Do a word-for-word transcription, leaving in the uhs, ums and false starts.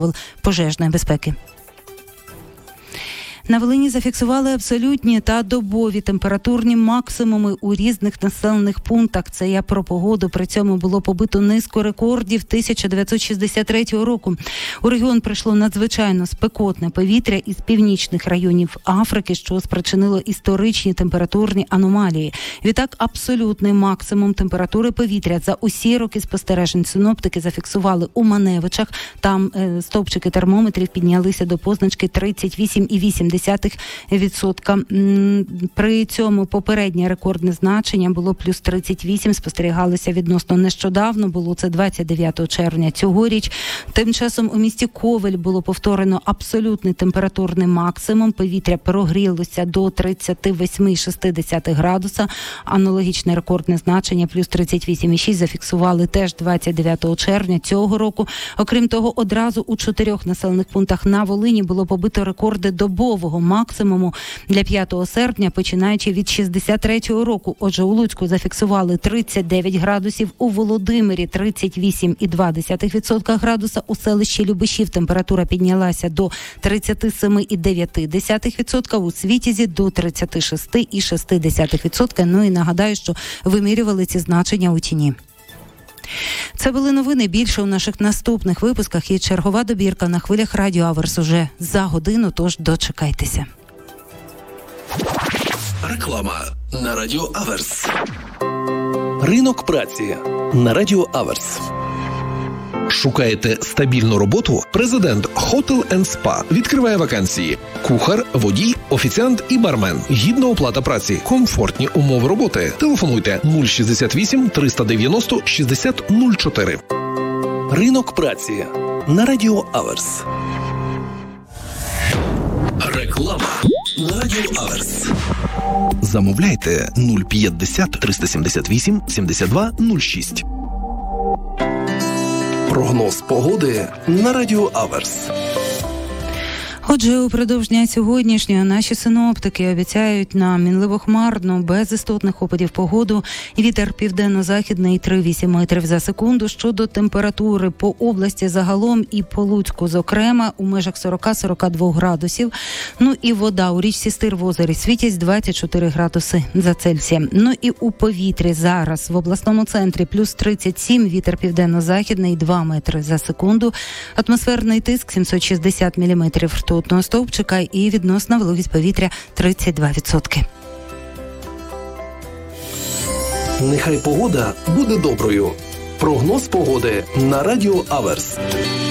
пожежної безпеки. На Волині зафіксували абсолютні та добові температурні максимуми у різних населених пунктах. Це я про погоду. При цьому було побито низку рекордів тисяча дев'ятсот шістдесят третього року. У регіон прийшло надзвичайно спекотне повітря із північних районів Африки, що спричинило історичні температурні аномалії. Відтак, абсолютний максимум температури повітря за усі роки спостережень синоптики зафіксували у Маневичах. Там е, стовпчики термометрів піднялися до позначки тридцять вісім цілих вісім десятих відсотка. При цьому попереднє рекордне значення було плюс тридцять вісім, спостерігалося відносно нещодавно, було це двадцять дев'ятого червня цьогоріч. Тим часом у місті Ковель було повторено абсолютний температурний максимум, повітря прогрілося до тридцять вісім цілих шість десятих градуса, аналогічне рекордне значення плюс тридцять вісім цілих шість зафіксували теж двадцять дев'ятого червня цього року. Окрім того, одразу у чотирьох населених пунктах на Волині було побито рекорди добового максимуму для п'ятого серпня, починаючи від шістдесят третього року. Отже, у Луцьку зафіксували тридцять дев'ять градусів, у Володимирі тридцять вісім цілих два десятих відсотка градуса, у селищі Любешів температура піднялася до тридцять сім цілих дев'ять десятих відсотка, у Світязі до тридцять шість цілих шість десятих відсотка. Ну і нагадаю, що вимірювали ці значення у тіні. Це були новини. Більше у наших наступних випусках і чергова добірка на хвилях Радіо Аверс уже за годину, тож дочекайтеся. Реклама на Радіо Аверс. Ринок праці на Радіо Аверс. Шукаєте стабільну роботу? Президент Hotel енд Spa відкриває вакансії. Кухар, водій, офіціант і бармен. Гідна оплата праці. Комфортні умови роботи. Телефонуйте нуль шістдесят вісім триста дев'яносто шістдесят нуль чотири. Ринок праці на Радіо Аверс. Реклама на Радіо Аверс. Замовляйте нуль п'ятдесят триста сімдесят вісім сімдесят два нуль шість. Прогноз погоди на Радіо Аверс. Отже, упродовж дня сьогоднішнього наші синоптики обіцяють нам мінливо-хмарну, без істотних опадів погоду. Вітер південно-західний три вісім метрів за секунду. Щодо температури по області загалом і по Луцьку, зокрема, у межах сорок до сорока двох градусів. Ну і вода у річці Стир в озері Світязь двадцять чотири градуси за Цельсієм. Ну і у повітрі зараз в обласному центрі плюс тридцять сім, вітер південно-західний два метри за секунду. Атмосферний тиск сімсот шістдесят міліметрів ртутного стовпчика і відносна вологість повітря тридцять два відсотки. Нехай погода буде доброю. Прогноз погоди на Радіо Аверс.